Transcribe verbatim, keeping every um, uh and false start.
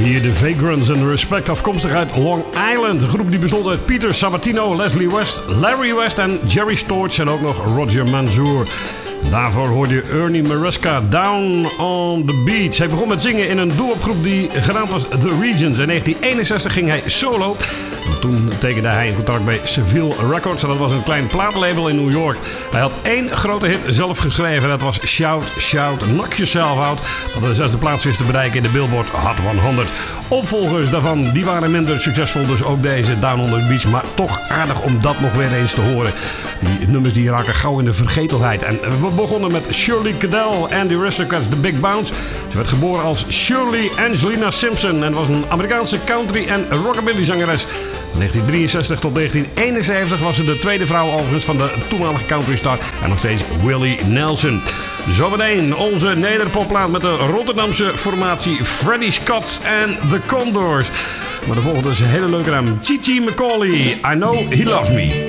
Hier de Vagrants en Respect, afkomstig uit Long Island. Een groep die bestond uit Peter Sabatino, Leslie West, Larry West en Jerry Storch en ook nog Roger Manzour. Daarvoor hoorde je Ernie Maresca, Down on the Beach. Hij begon met zingen in een doelopgroep die genaamd was The Regions. In negentien eenenzestig ging hij solo. En toen tekende hij een contract bij Seville Records. En dat was een klein plaatlabel in New York. Hij had één grote hit zelf geschreven. Dat was Shout, Shout, Knock Yourself Out. Dat de zesde plaats wist te bereiken in de Billboard Hot honderd. Opvolgers daarvan, die waren minder succesvol. Dus ook deze Down on the Beach. Maar toch aardig om dat nog weer eens te horen. Die nummers die raken gauw in de vergetelheid. En we begonnen met Shirley Cadell en de Aristocats, The Big Bounce. Ze werd geboren als Shirley Angelina Simpson en was een Amerikaanse country- en rockabilly zangeres. Van negentien drieënzestig tot negentien eenenzeventig was ze de tweede vrouw overigens van de toenmalige countrystar en nog steeds Willie Nelson. Zometeen onze nederpopplaat met de Rotterdamse formatie Freddie Scott en The Condors. Maar de volgende is een hele leuke naam. Chi Chi Macaulay, I Know He Loved Me.